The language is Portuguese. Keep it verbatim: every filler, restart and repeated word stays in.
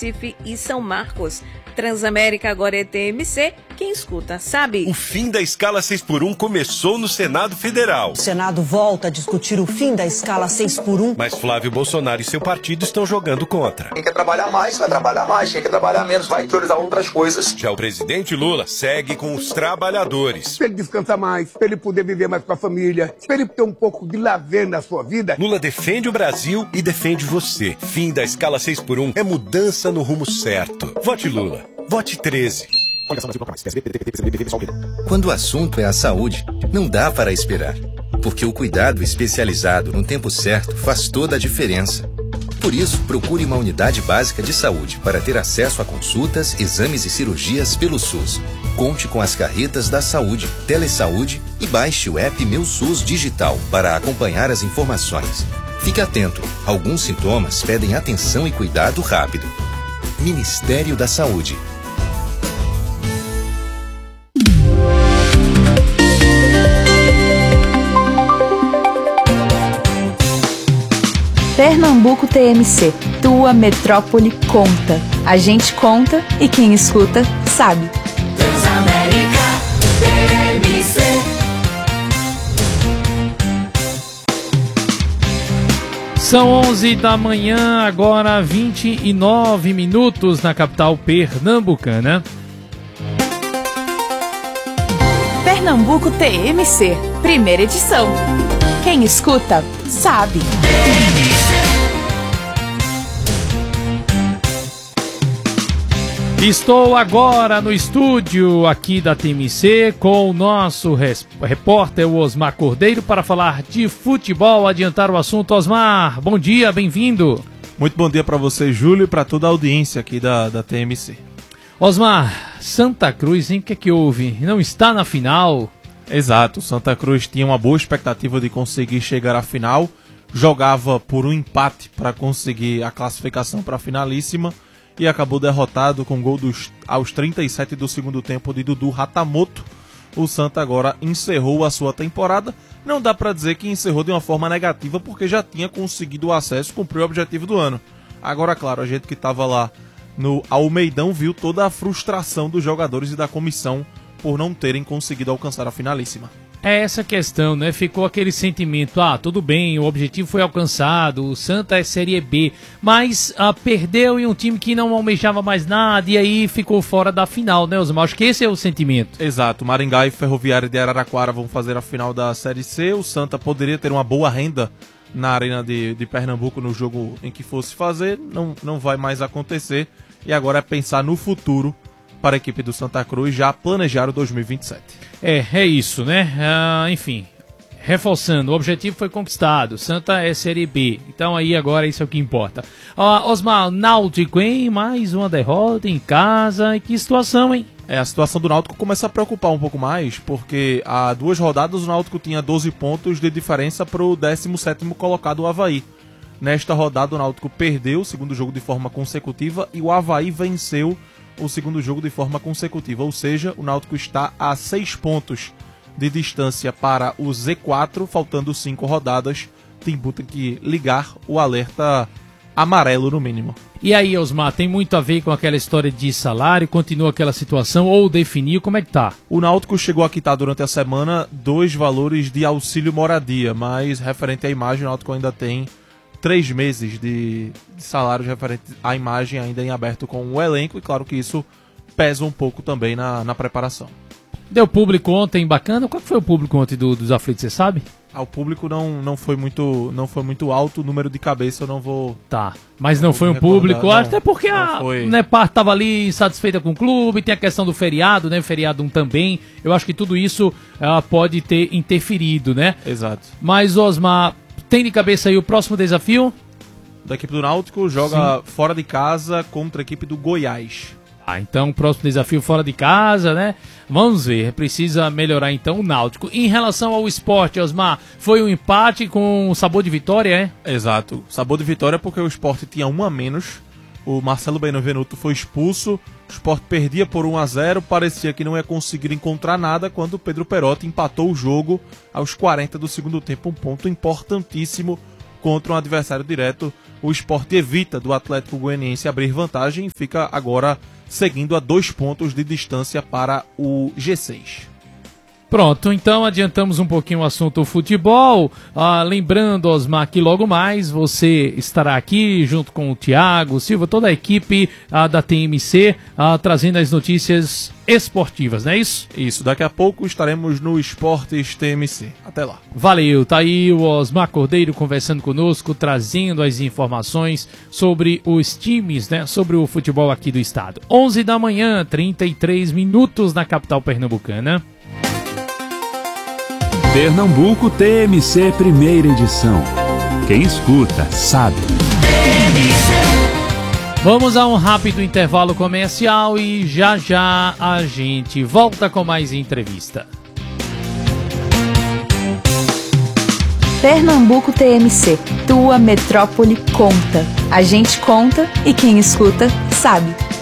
Recife e São Marcos. Transamérica agora é T M C, quem escuta sabe. O fim da escala seis por um começou no Senado Federal. O Senado volta a discutir o fim da escala seis por um. Mas Flávio Bolsonaro e seu partido estão jogando contra. Quem quer trabalhar mais, vai trabalhar mais. Quem quer trabalhar menos, vai priorizar outras coisas. Já o presidente Lula segue com os trabalhadores. Para ele descansar mais, para ele poder viver mais com a família, para ele ter um pouco de lazer na sua vida. Lula defende o Brasil e defende você. Fim da escala seis por um é mudança no rumo certo. Vote Lula. Vote treze. Quando o assunto é a saúde, não dá para esperar. Porque o cuidado especializado no tempo certo faz toda a diferença. Por isso, procure uma unidade básica de saúde para ter acesso a consultas, exames e cirurgias pelo SUS. Conte com as carretas da saúde, Telesaúde e baixe o app Meu SUS Digital para acompanhar as informações. Fique atento, alguns sintomas pedem atenção e cuidado rápido. Ministério da Saúde. Pernambuco T M C, tua metrópole conta. A gente conta e quem escuta sabe. Transamérica T M C. São onze da manhã, agora vinte e nove minutos na capital pernambucana. Pernambuco T M C, primeira edição. Quem escuta sabe. Estou agora no estúdio aqui da T M C com o nosso res- repórter Osmar Cordeiro para falar de futebol, adiantar o assunto. Osmar, bom dia, bem-vindo. Muito bom dia para você, Júlio, e para toda a audiência aqui da, da T M C. Osmar, Santa Cruz, hein? O que é que houve? Não está na final? Exato, Santa Cruz tinha uma boa expectativa de conseguir chegar à final, jogava por um empate para conseguir a classificação para a finalíssima e acabou derrotado com gol dos, aos trinta e sete do segundo tempo de Dudu Ratamoto. O Santa agora encerrou a sua temporada. Não dá para dizer que encerrou de uma forma negativa, porque já tinha conseguido o acesso, cumpriu o objetivo do ano. Agora, claro, a gente que estava lá no Almeidão viu toda a frustração dos jogadores e da comissão por não terem conseguido alcançar a finalíssima. É essa questão, né? Ficou aquele sentimento, ah, tudo bem, o objetivo foi alcançado, o Santa é Série B, mas ah, perdeu em um time que não almejava mais nada e aí ficou fora da final, né, Osmar? Acho que esse é o sentimento. Exato, Maringá e Ferroviária de Araraquara vão fazer a final da Série C, o Santa poderia ter uma boa renda na Arena de, de Pernambuco no jogo em que fosse fazer, não, não vai mais acontecer e agora é pensar no futuro para a equipe do Santa Cruz já planejar o dois mil e vinte e sete. É, é isso, né? Ah, enfim, reforçando, o objetivo foi conquistado, Santa é Série B, então aí agora isso é o que importa. Ah, Osmar, Náutico, hein? Mais uma derrota em casa, e que situação, hein? É, a situação do Náutico começa a preocupar um pouco mais, porque há duas rodadas o Náutico tinha doze pontos de diferença para o décimo sétimo colocado, o Avaí. Nesta rodada o Náutico perdeu o segundo jogo de forma consecutiva e o Avaí venceu o segundo jogo de forma consecutiva, ou seja, o Náutico está a seis pontos de distância para o Z quatro, faltando cinco rodadas. Timbu tem que ligar o alerta amarelo no mínimo. E aí, Osmar, tem muito a ver com aquela história de salário? Continua aquela situação ou definiu? Como é que tá? O Náutico chegou a quitar durante a semana dois valores de auxílio moradia, mas referente à imagem, o Náutico ainda tem três meses de, de salários referente à imagem ainda em aberto com o elenco, e claro que isso pesa um pouco também na, na preparação. Deu público ontem bacana? Qual foi o público ontem do, dos aflitos, você sabe? Ah, o público não, não, foi muito, não foi muito alto, o número de cabeça eu não vou... Tá, mas não, não foi um público, não, até porque a Nepar estava ali insatisfeita com o clube, tem a questão do feriado, né, feriado um também, eu acho que tudo isso uh, pode ter interferido, né? Exato. Mas, Osmar, tem de cabeça aí o próximo desafio? Da equipe do Náutico, joga Sim. fora de casa contra a equipe do Goiás. Ah, então o próximo desafio fora de casa, né? Vamos ver, precisa melhorar então o Náutico. Em relação ao Sport, Osmar, foi um empate com sabor de vitória, é? Exato, sabor de vitória porque o Sport tinha um a menos, o Marcelo Benevenuto foi expulso, o Sport perdia por um a zero, parecia que não ia conseguir encontrar nada quando o Pedro Perotti empatou o jogo aos quarenta do segundo tempo, um ponto importantíssimo contra um adversário direto. O Sport evita do Atlético Goianiense abrir vantagem e fica agora seguindo a dois pontos de distância para o G seis. Pronto, então adiantamos um pouquinho o assunto futebol. Ah, lembrando, Osmar, que logo mais você estará aqui junto com o Thiago Silva, toda a equipe ah, da T M C, ah, trazendo as notícias esportivas, não é isso? Isso, daqui a pouco estaremos no Esportes T M C. Até lá. Valeu, tá aí o Osmar Cordeiro conversando conosco, trazendo as informações sobre os times, né, sobre o futebol aqui do estado. onze da manhã, trinta e três minutos na capital pernambucana. Pernambuco T M C primeira edição. Quem escuta, sabe. Vamos a um rápido intervalo comercial e já já a gente volta com mais entrevista. Pernambuco T M C, tua metrópole conta. A gente conta e quem escuta, sabe.